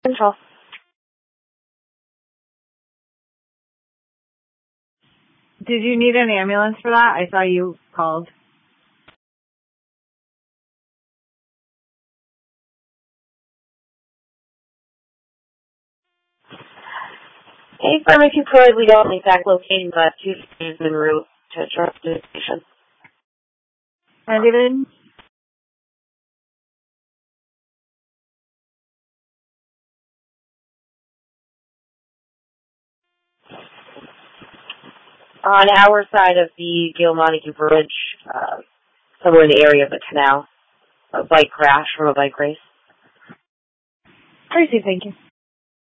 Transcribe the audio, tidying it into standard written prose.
Control. Did you need an ambulance for that? I saw you called. Hey, firm, if you could, we don't exact locating, but 2 is en route to Trust Station. David? On our side of the Gil Montague Bridge, somewhere in the area of the canal, a bike crash from a bike race. Tracy, thank you.